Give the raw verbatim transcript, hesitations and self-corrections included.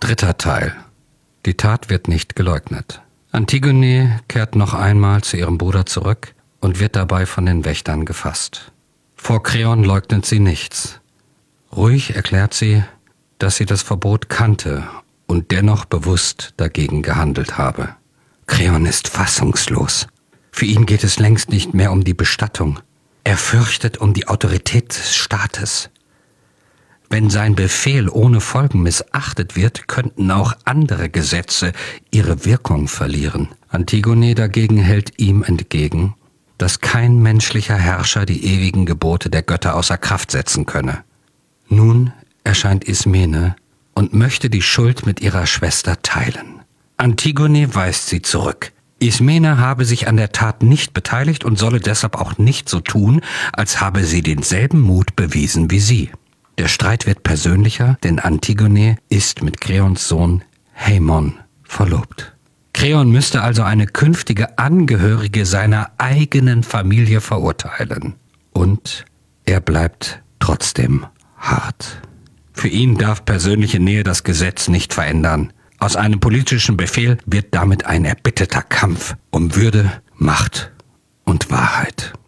Dritter Teil. Die Tat wird nicht geleugnet. Antigone kehrt noch einmal zu ihrem Bruder zurück und wird dabei von den Wächtern gefasst. Vor Kreon leugnet sie nichts. Ruhig erklärt sie, dass sie das Verbot kannte und dennoch bewusst dagegen gehandelt habe. Kreon ist fassungslos. Für ihn geht es längst nicht mehr um die Bestattung. Er fürchtet um die Autorität des Staates. Wenn sein Befehl ohne Folgen missachtet wird, könnten auch andere Gesetze ihre Wirkung verlieren. Antigone dagegen hält ihm entgegen, dass kein menschlicher Herrscher die ewigen Gebote der Götter außer Kraft setzen könne. Nun erscheint Ismene und möchte die Schuld mit ihrer Schwester teilen. Antigone weist sie zurück. Ismene habe sich an der Tat nicht beteiligt und solle deshalb auch nicht so tun, als habe sie denselben Mut bewiesen wie sie. Der Streit wird persönlicher, denn Antigone ist mit Kreons Sohn Haemon verlobt. Kreon müsste also eine künftige Angehörige seiner eigenen Familie verurteilen. Und er bleibt trotzdem hart. Für ihn darf persönliche Nähe das Gesetz nicht verändern. Aus einem politischen Befehl wird damit ein erbitterter Kampf um Würde, Macht und Wahrheit.